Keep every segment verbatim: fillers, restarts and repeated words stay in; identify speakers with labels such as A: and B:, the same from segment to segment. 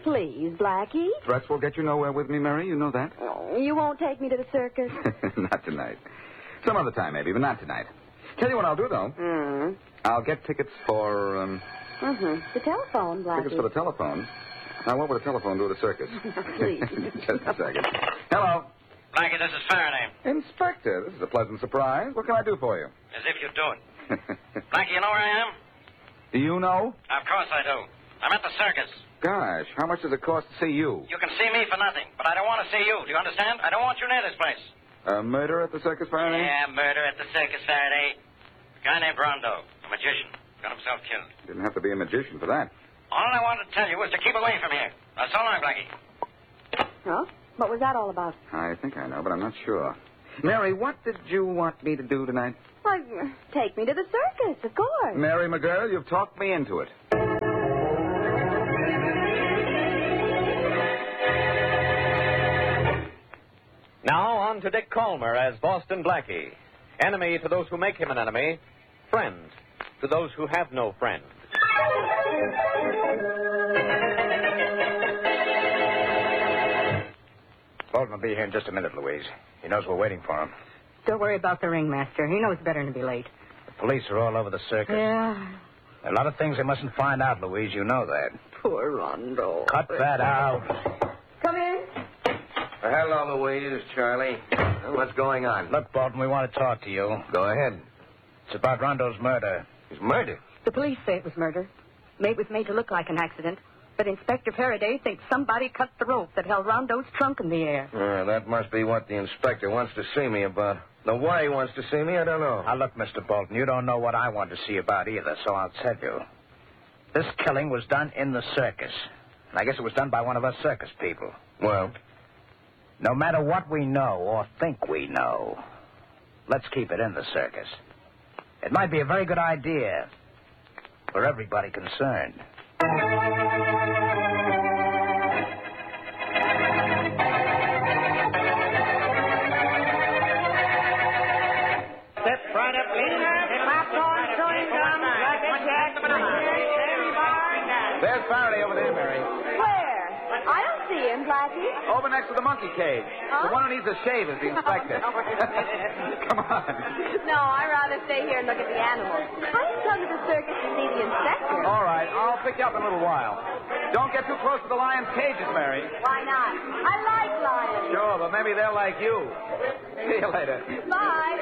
A: Please, Blackie.
B: Threats will get you nowhere with me, Mary. You know that.
A: Oh, you won't take me to the circus?
B: Not tonight. Some other time, maybe, but not tonight. Tell you what I'll do, though.
A: Mm.
B: I'll get tickets for, um...
A: Mm-hmm. The telephone, Blackie.
B: Tickets for the telephone? Now, what would a telephone do at a circus?
A: Please.
B: Just a second. Hello.
C: Blackie, this is Faraday.
B: Inspector, this is a pleasant surprise. What can I do for you?
C: As if you do it. Blackie, you know where I am?
B: Do you know?
C: Of course I do. I'm at the circus.
B: Gosh, how much does it cost to see you?
C: You can see me for nothing, but I don't want to see you. Do you understand? I don't want you near this place.
B: Uh, murder at the circus, Faraday?
C: Yeah, murder at the circus, Faraday. A guy named Rondo, a magician, got himself killed.
B: Didn't have to be a magician for that.
C: All I wanted to tell you was to keep away from here. Now, so long, Blackie.
A: Huh? What was that all about?
B: I think I know, but I'm not sure. Mary, what did you want me to do tonight?
A: Why, take me to the circus, of course.
B: Mary, my girl, you've talked me into it.
D: Now on to Dick Calmer as Boston Blackie. Enemy to those who make him an enemy. Friend to those who have no friend.
E: Bolton will be here in just a minute, Louise. He knows we're waiting for him.
F: Don't worry about the ringmaster. He knows better than to be late.
E: The police are all over the circus.
F: Yeah.
E: There are a lot of things they mustn't find out, Louise. You know that.
F: Poor Rondo.
E: Cut that out.
F: Come in.
G: Hello, Louise, Charlie. What's going on?
E: Look, Bolton, we want to talk to you.
G: Go ahead.
E: It's about Rondo's murder.
G: His murder?
F: The police say it was murder. It was made to look like an accident. But Inspector Faraday thinks somebody cut the rope that held Rondo's trunk in the air.
G: Uh, that must be what the inspector wants to see me about. Now, why he wants to see me, I don't know.
E: Now, look, Mister Bolton, you don't know what I want to see about either, so I'll tell you. This killing was done in the circus. And I guess it was done by one of us circus people.
G: Well?
E: No matter what we know or think we know, let's keep it in the circus. It might be a very good idea for everybody concerned.
C: Step right up, please. Popcorn, chewing gum, like a jack.
B: There's Faraday over there, Mary.
A: Where? I don't see him, Blackie.
B: Over next to the monkey cage.
A: Huh?
B: The one who needs a shave is the inspector. Come on.
A: No, I'd rather stay here and look at the animals. I didn't come to the circus to see the inspector.
B: All right, I'll pick you up in a little while. Don't get too close to the lion's cages, Mary.
A: Why not? I like lions.
B: Sure, but maybe they're like you. See you later.
A: Bye.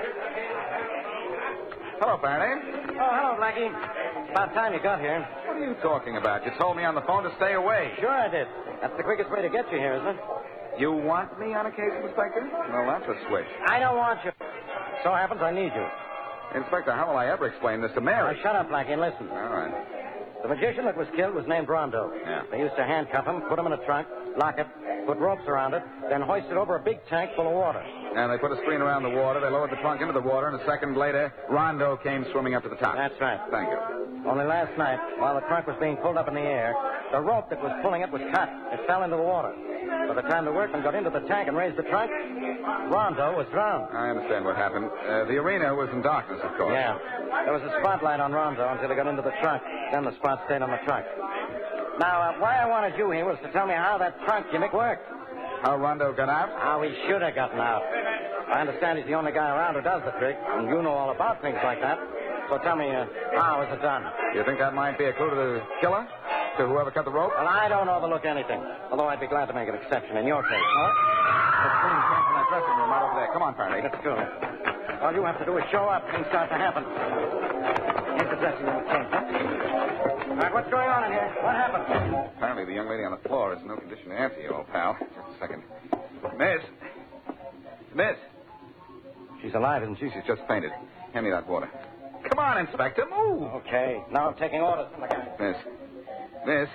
B: Hello, Faraday.
C: Oh, hello, Blackie. About time you got here.
B: What are you talking about? You told me on the phone to stay away.
C: Sure I did. That's the quickest way to get you here, isn't it?
B: You want me on a case, Inspector? Well, that's a switch.
C: I don't want you. So happens I need you.
B: Inspector, how will I ever explain this to Mary?
C: Now, shut up, Blackie, and listen.
B: All right.
C: The magician that was killed was named Rondo.
B: Yeah.
C: They used to handcuff him, put him in a trunk, lock it, put ropes around it, then hoist it over a big tank full of water.
B: And they put a screen around the water. They lowered the trunk into the water, and a second later, Rondo came swimming up to the top.
C: That's right.
B: Thank you.
C: Only last night, while the trunk was being pulled up in the air, the rope that was pulling it was cut. It fell into the water. By the time the workmen got into the tank and raised the trunk, Rondo was drowned.
B: I understand what happened. Uh, the arena was in darkness, of course.
C: Yeah. There was a spotlight on Rondo until he got into the trunk. Then the spot stayed on the trunk. Now, uh, why I wanted you here was to tell me how that trunk gimmick worked.
B: How Rondo got out?
C: How he should have gotten out. I understand he's the only guy around who does the trick, and you know all about things like that. So tell me, uh, how is it done?
B: You think that might be a clue to the killer? To whoever cut the rope?
C: Well, I don't overlook anything. Although I'd be glad to make an exception in your case.
B: Huh? The screen came from that dressing room right over there. Come on, Faraday.
C: That's good. All you have to do is show up. Things start to happen. Here's the dressing room key. All right, what's going on in here? What happened?
B: Apparently the young lady on the floor is in no condition to answer you, old pal. Just a second. Miss. Miss.
C: She's alive, isn't she?
B: She's just fainted. Hand me that water. Come on, Inspector, move.
C: Okay. Now I'm taking orders from the guy.
B: Miss. Miss.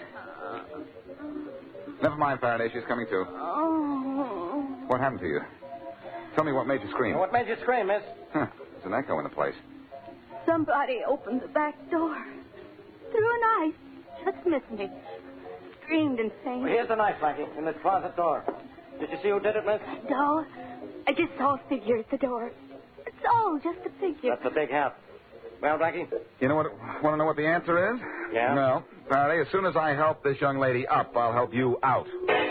B: Never mind, Faraday. She's coming to.
A: Oh.
B: What happened to you? Tell me what made you scream.
C: What made you scream, miss?
B: Huh. There's an echo in the place.
A: Somebody opened the back door. Threw a knife. Just missed me. Screamed and fainted.
C: Well, here's the knife, Blackie, in the closet door. Did you see who did it, miss?
A: No. I just saw a figure at the door. That's all, just a figure.
C: That's a big help. Well, Blackie?
B: You know what? Want to know what the answer is?
C: Yeah?
B: No. Faraday, as soon as I help this young lady up, I'll help you out.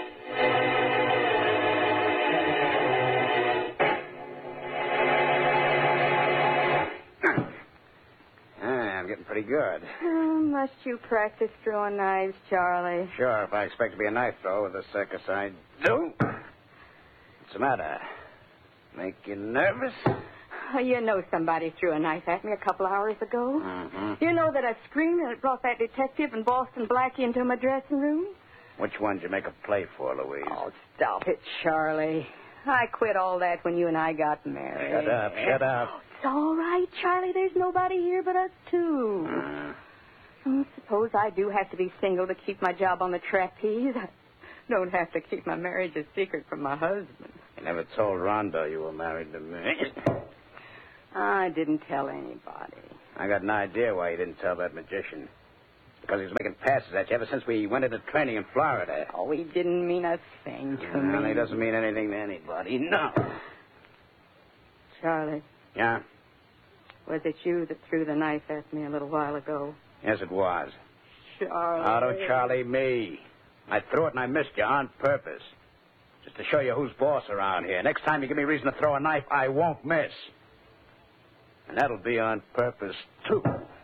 H: I'm getting pretty good.
F: Oh, must you practice throwing knives, Charlie?
H: Sure, if I expect to be a knife thrower with the circus, I do. What's the matter? Make you nervous?
F: Oh, you know somebody threw a knife at me a couple hours ago.
H: Mm-hmm.
F: You know that I screamed and it brought that detective and Boston Blackie into my dressing room?
H: Which one did you make a play for, Louise?
F: Oh, stop it, Charlie. I quit all that when you and I got married.
H: Shut up, shut up.
F: It's all right, Charlie. There's nobody here but us two.
H: Uh,
F: Oh, suppose I do have to be single to keep my job on the trapeze. I don't have to keep my marriage a secret from my husband.
H: you never told Rondo you were married to me.
F: I didn't tell anybody.
H: I got an idea why you didn't tell that magician. Because he was making passes at you ever since we went into training in Florida.
F: Oh, he didn't mean a thing to
H: Well,
F: me.
H: he doesn't mean anything to anybody. No.
F: Charlie,
H: Yeah?
F: was it you that threw the knife at me a little while ago?
H: Yes, it was.
F: Charlie.
H: Oh, don't Charlie me. I threw it and I missed you on purpose. Just to show you who's boss around here. Next time you give me reason to throw a knife, I won't miss. And that'll be on purpose, too.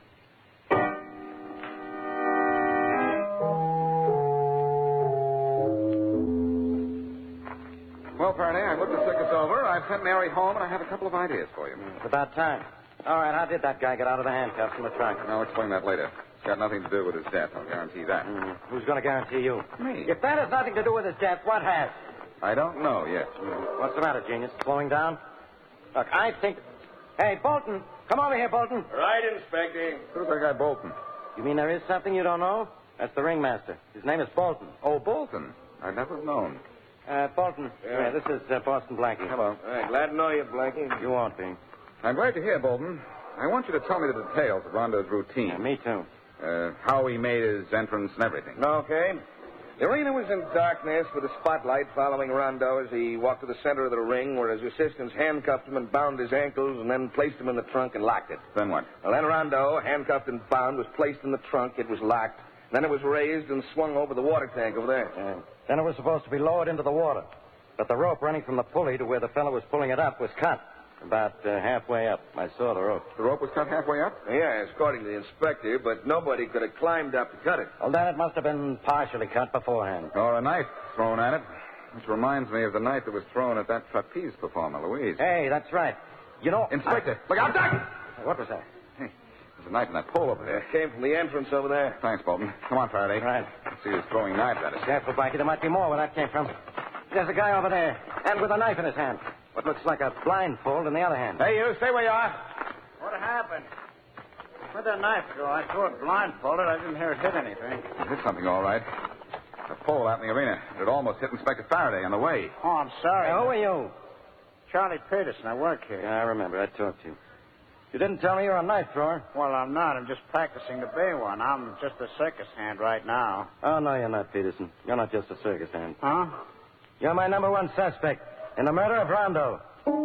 B: Well, Faraday, I've looked the circus over. I've sent Mary home, and I have a couple of ideas for you.
C: It's about time. All right, how did that guy get out of the handcuffs from the trunk?
B: I'll explain that later. It's got nothing to do with his death. I'll guarantee that.
C: Mm, who's going to guarantee you?
B: Me.
C: If that has nothing to do with his death, what has?
B: I don't know yet.
C: What's the matter, genius? Slowing down? Look, I think... Hey, Bolton, come over here, Bolton.
G: Right, Inspector.
B: Who's that guy Bolton?
C: You mean there is something you don't know? That's the ringmaster. His name is Bolton.
B: Oh, Bolton. I'd never have known.
C: Uh, Bolton,
G: Yeah.
C: yeah, this is uh, Boston Blackie.
B: Hello.
G: All right, glad to know you, Blackie.
C: You won't be.
B: I'm glad to hear, Bolton. I want you to tell me the details of Rondo's routine.
C: Yeah, me too.
B: Uh, how he made his entrance and everything.
G: Okay. The arena was in darkness with a spotlight following Rondo as he walked to the center of the ring where his assistants handcuffed him and bound his ankles and then placed him in the trunk and locked it.
B: Then what?
G: Well, then Rondo, handcuffed and bound, was placed in the trunk. It was locked. Then it was raised and swung over the water tank over there.
C: Yeah. Then it was supposed to be lowered into the water. But the rope running from the pulley to where the fellow was pulling it up was cut. About uh, halfway up. I saw the rope.
B: The rope was cut halfway up?
G: Yes, according to the inspector, but nobody could have climbed up to cut it.
C: Well, then it must have been partially cut beforehand.
B: Or a knife thrown at it. Which reminds me of the knife that was thrown at that trapeze performer, Louise.
C: Hey, that's right. You know...
B: Inspector,
C: I...
B: look out, Doc!
C: What was that?
B: Hey, there's a knife in that pole over there.
G: It came from the entrance over there.
B: Thanks, Bolton. Come on, Faraday.
C: Right.
B: Let's see who's throwing knives at us.
C: Careful, Blackie. There might be more where that came from. There's a guy over there, and with a knife in his hand. What looks like a blindfold in the other hand.
B: Hey, you, stay where you are.
H: What happened? Where'd that knife go? I threw it blindfolded. I didn't hear it hit anything.
B: You hit something all right. A pole out in the arena. It almost hit Inspector Faraday on the way.
H: Oh, I'm sorry.
C: Hey, who are you?
H: Charlie Peterson. I work here.
C: Yeah, I remember. I talked to you. You didn't tell me you were a knife thrower.
H: Well, I'm not. I'm just practicing to be one. I'm just a circus hand right now.
C: Oh, no, you're not, Peterson. You're not just a circus hand.
H: Huh?
C: You're my number one suspect in the murder of Rondo.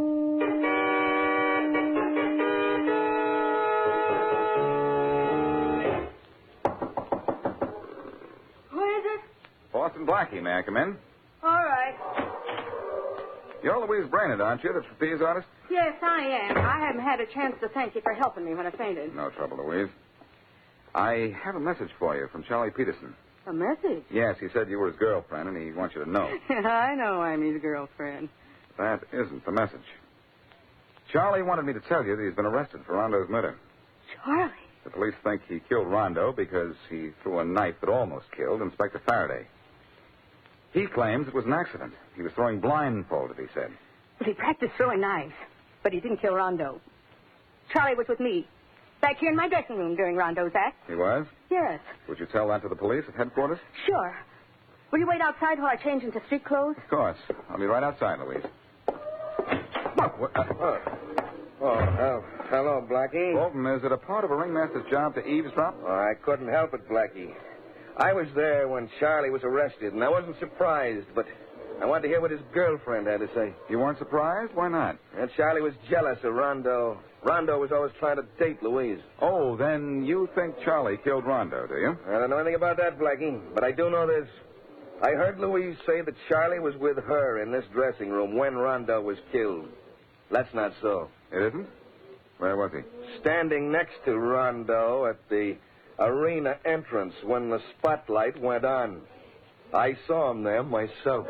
F: Who is it?
B: Boston Blackie, may I come in?
F: All right.
B: You're Louise Brainerd, aren't you, the trapeze artist?
F: Yes, I am. I haven't had a chance to thank you for helping me when I fainted.
B: No trouble, Louise. I have a message for you from Charlie Peterson.
F: A message?
B: Yes, he said you were his girlfriend, and he wants you to know.
F: I know I'm his girlfriend.
B: That isn't the message. Charlie wanted me to tell you that he's been arrested for Rondo's murder.
F: Charlie?
B: The police think he killed Rondo because he threw a knife that almost killed Inspector Faraday. He claims it was an accident. He was throwing blindfolded, he said.
F: Well, he practiced throwing knives, but he didn't kill Rondo. Charlie was with me, back here in my dressing room during Rondo's act.
B: He was?
F: Yes.
B: Would you tell that to the police at headquarters?
F: Sure. Will you wait outside while I change into street clothes?
B: Of course. I'll be right outside, Louise. What? Uh,
G: Oh, oh uh, hello, Blackie.
B: Bolton, is it a part of a ringmaster's job to eavesdrop?
G: Oh, I couldn't help it, Blackie. I was there when Charlie was arrested, and I wasn't surprised, but I wanted to hear what his girlfriend had to say.
B: You weren't surprised? Why not?
G: And Charlie was jealous of Rondo. Rondo was always trying to date Louise.
B: Oh, then you think Charlie killed Rondo, do you?
G: I don't know anything about that, Blackie, but I do know this. I heard Louise say that Charlie was with her in this dressing room when Rondo was killed. That's not so.
B: It isn't? Where was he?
G: Standing next to Rondo at the arena entrance when the spotlight went on. I saw him there myself.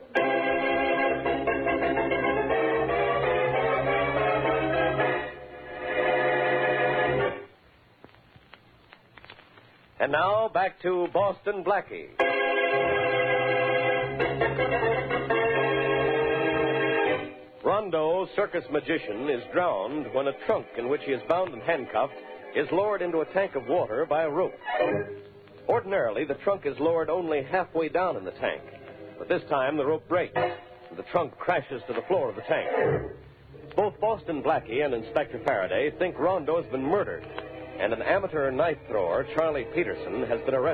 I: And now back to Boston Blackie. Rondo, circus magician, is drowned when a trunk in which he is bound and handcuffed is lowered into a tank of water by a rope. Ordinarily, the trunk is lowered only halfway down in the tank, but this time the rope breaks and the trunk crashes to the floor of the tank. Both Boston Blackie and Inspector Faraday think Rondo has been murdered, and an amateur knife thrower, Charlie Peterson, has been arrested.